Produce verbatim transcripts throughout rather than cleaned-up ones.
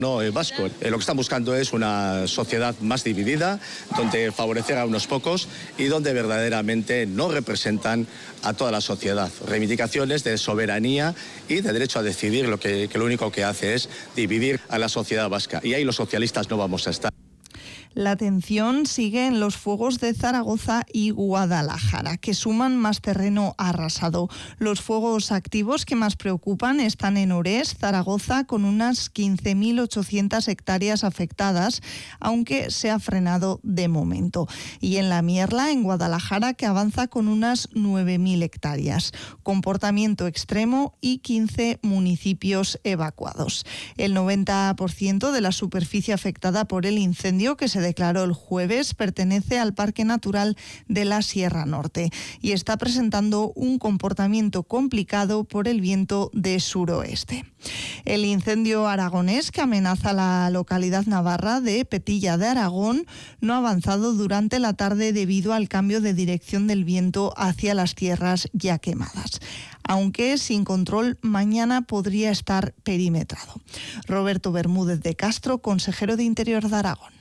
No, el vasco. Eh, lo que están buscando es una sociedad más dividida, donde favorecer a unos pocos y donde verdaderamente no representan a toda la sociedad. Reivindicaciones de soberanía y de derecho a decidir, lo que, que lo único que hace es dividir a la sociedad vasca. Y ahí los socialistas no vamos a estar. La tensión sigue en los fuegos de Zaragoza y Guadalajara, que suman más terreno arrasado. Los fuegos activos que más preocupan están en Orés, Zaragoza, con unas quince mil ochocientas hectáreas afectadas, aunque se ha frenado de momento. Y en La Mierla, en Guadalajara, que avanza con unas nueve mil hectáreas. Comportamiento extremo y quince municipios evacuados. El noventa por ciento de la superficie afectada por el incendio que se declaró el jueves pertenece al Parque Natural de la Sierra Norte y está presentando un comportamiento complicado por el viento de suroeste. El incendio aragonés que amenaza la localidad navarra de Petilla de Aragón no ha avanzado durante la tarde debido al cambio de dirección del viento hacia las tierras ya quemadas, aunque sin control mañana podría estar perimetrado. Roberto Bermúdez de Castro, consejero de Interior de Aragón.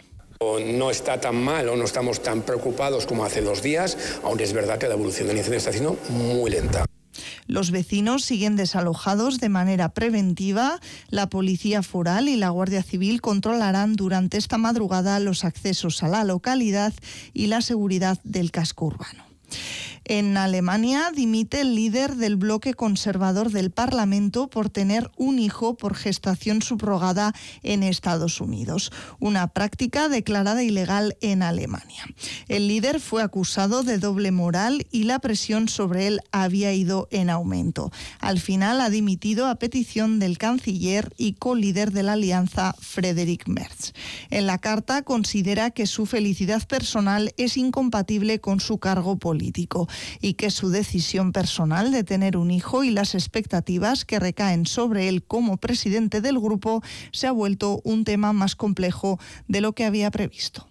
No está tan mal o no estamos tan preocupados como hace dos días, aunque es verdad que la evolución del incendio está siendo muy lenta. Los vecinos siguen desalojados de manera preventiva. La Policía Foral y la Guardia Civil controlarán durante esta madrugada los accesos a la localidad y la seguridad del casco urbano. En Alemania dimite el líder del bloque conservador del Parlamento por tener un hijo por gestación subrogada en Estados Unidos, una práctica declarada ilegal en Alemania. El líder fue acusado de doble moral y la presión sobre él había ido en aumento. Al final ha dimitido a petición del canciller y colíder de la alianza, Friedrich Merz. En la carta considera que su felicidad personal es incompatible con su cargo político y que su decisión personal de tener un hijo y las expectativas que recaen sobre él como presidente del grupo se ha vuelto un tema más complejo de lo que había previsto.